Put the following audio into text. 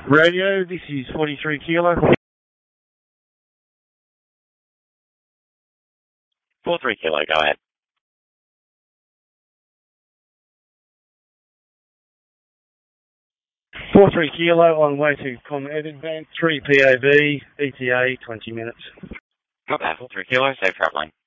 Radio, this is 43 Kilo. 43 Kilo, go ahead. 43 Kilo, on way to Com Edinburgh, 3 POV, ETA 20 minutes. Okay, 43 Kilo, safe travelling.